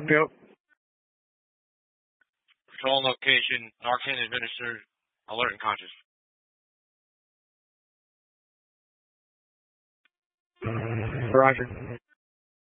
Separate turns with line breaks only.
Yep.
Patrol location. Narcan administered. Alert and conscious.
Roger.